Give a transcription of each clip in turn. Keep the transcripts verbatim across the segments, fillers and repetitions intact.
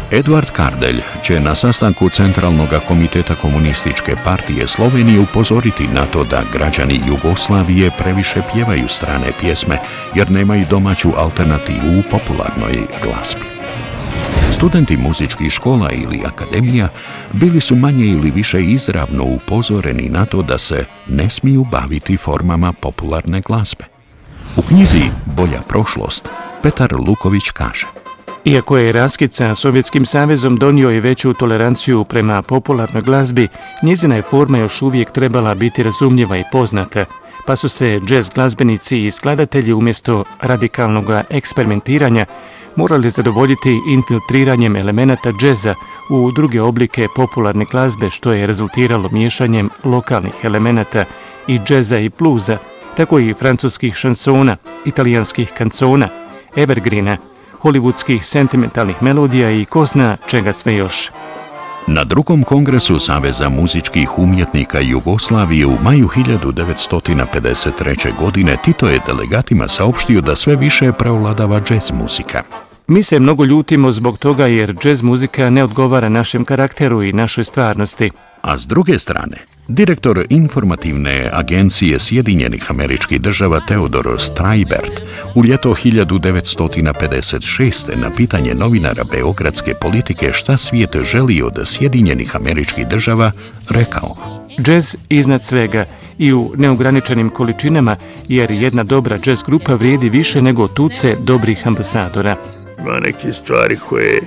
Eduard Kardelj će na sastanku Centralnog komiteta Komunističke partije Slovenije upozoriti na to da građani Jugoslavije previše pjevaju strane pjesme jer nemaju domaću alternativu u popularnoj glazbi. Studenti muzičkih škola ili akademija bili su manje ili više izravno upozoreni na to da se ne smiju baviti formama popularne glazbe. U knjizi Bolja prošlost Petar Luković kaže: Iako je raskid sa Sovjetskim savezom donio i veću toleranciju prema popularnoj glazbi, njezina je forma još uvijek trebala biti razumljiva i poznata, pa su se džez glazbenici i skladatelji umjesto radikalnog eksperimentiranja morali zadovoljiti infiltriranjem elemenata džeza u druge oblike popularne glazbe, što je rezultiralo miješanjem lokalnih elemenata i džeza i bluza, tako i francuskih šansona, italijanskih kancona, evergreena, hollywoodskih sentimentalnih melodija i ko zna čega sve još. Na drugom kongresu Saveza muzičkih umjetnika Jugoslavije u maju hiljadu devetsto pedeset treće. godine Tito je delegatima saopštio da sve više preovladava džez muzika. Mi se mnogo ljutimo zbog toga jer džez muzika ne odgovara našem karakteru i našoj stvarnosti. A s druge strane, direktor informativne agencije Sjedinjenih Američkih Država Teodor Strajbert u ljeto hiljadu devetsto pedeset šeste. na pitanje novinara beogradske politike šta svijet želi od Sjedinjenih Američkih Država rekao: Džez iznad svega i u neograničenim količinama, jer jedna dobra džez grupa vrijedi više nego tuce dobrih ambasadora. Ima neke stvari koje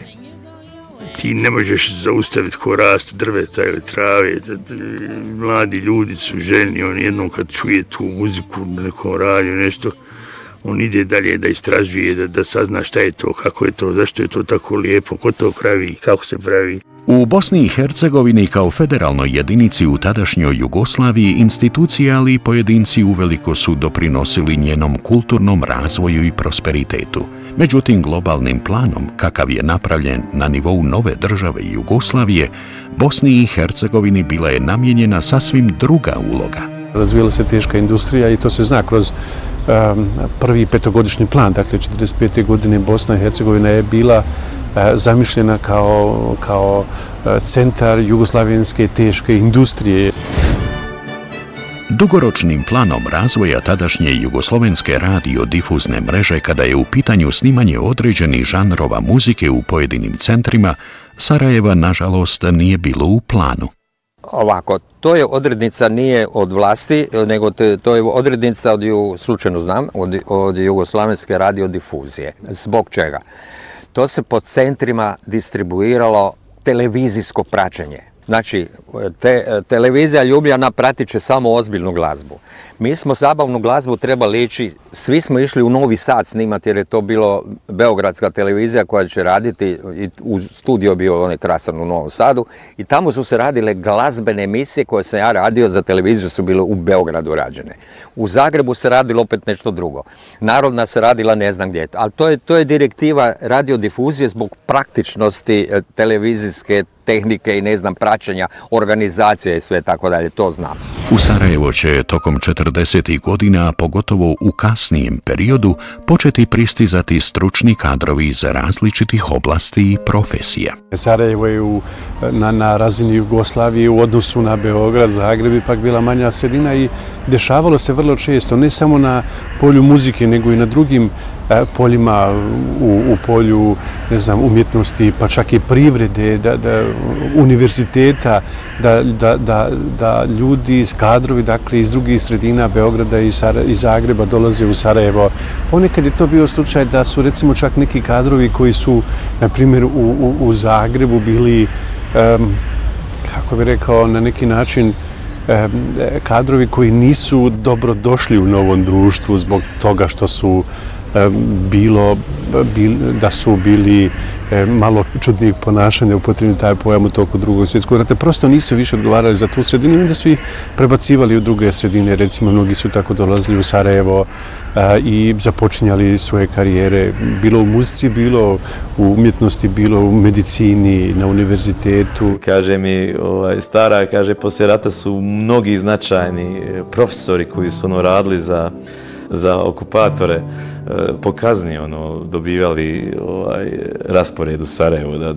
ti ne možeš zaustaviti ko rast drveta ili trave. Mladi ljudi su željni, on jednom kad čuje tu muziku na nekom radiju nešto, on ide dalje da istražuje, da, da sazna šta je to, kako je to, zašto je to tako lijepo, ko to pravi, kako se pravi. U Bosni i Hercegovini kao federalnoj jedinici u tadašnjoj Jugoslaviji institucije, ali i pojedinci uveliko su doprinosili njenom kulturnom razvoju i prosperitetu. Međutim, globalnim planom, kakav je napravljen na nivou nove države Jugoslavije, Bosni i Hercegovini bila je namijenjena sasvim druga uloga. Razvijela se teška industrija i to se zna kroz um, prvi petogodišnji plan. Dakle, četrdeset pete. godine Bosna i Hercegovina je bila uh, zamišljena kao, kao uh, centar jugoslavenske teške industrije. Dugoročnim planom razvoja tadašnje jugoslovenske radiodifuzne mreže, kada je u pitanju snimanje određenih žanrova muzike u pojedinim centrima, Sarajeva, nažalost, nije bilo u planu. Ovako, to je odrednica nije od vlasti, nego to, to je odrednica od, slučajno znam, od, od jugoslavenske radiodifuzije. Zbog čega? To se po centrima distribuiralo televizijsko praćenje. Znači, te, televizija Ljubljana pratit će samo ozbiljnu glazbu. Mi smo zabavnu glazbu trebali ići, svi smo išli u Novi Sad snimati jer je to bilo beogradska televizija koja će raditi, i u studio bio onaj krasan u Novom Sadu, i tamo su se radile glazbene emisije koje sam ja radio za televiziju, su bile u Beogradu rađene. U Zagrebu se radilo opet nešto drugo. Narodna se radila ne znam gdje. Ali to je, to je direktiva radiodifuzije zbog praktičnosti televizijske tehnike i ne znam praćenja, organizacije i sve tako dalje, to znam. U Sarajevo će tokom četrdesetih godina, a pogotovo u kasnijem periodu, početi pristizati stručni kadrovi iz različitih oblasti i profesija. Sarajevo je u, na, na razini Jugoslavije u odnosu na Beograd, Zagreb ipak bila manja sredina i dešavalo se vrlo često, ne samo na polju muzike, nego i na drugim poljima, u, u polju, ne znam, umjetnosti, pa čak i privrede, da, da, univerziteta, da, da, da, da ljudi, kadrovi, dakle, iz drugih sredina Beograda i, Sara, i Zagreba dolaze u Sarajevo. Ponekad je to bio slučaj da su, recimo, čak neki kadrovi koji su, na primjer, u, u, u Zagrebu bili, um, kako bih rekao, na neki način, kadrovi koji nisu dobro došli u novom društvu zbog toga što su bilo, bil, da su bili malo čudnijeg ponašanja, upotrebni taj pojam u toku drugog svjetskog rata. Prosto nisu više odgovarali za tu sredinu i onda su ih prebacivali u druge sredine. Recimo, mnogi su tako dolazili u Sarajevo a, i započinjali svoje karijere, bilo u muzici, bilo u umjetnosti, bilo u medicini, na univerzitetu. Kaže mi ovaj, stara, kaže, poslije rata su mnogi značajni profesori koji su ono radili za za okupatore po kazni ono, dobivali ovaj, raspored u Sarajevo. Da,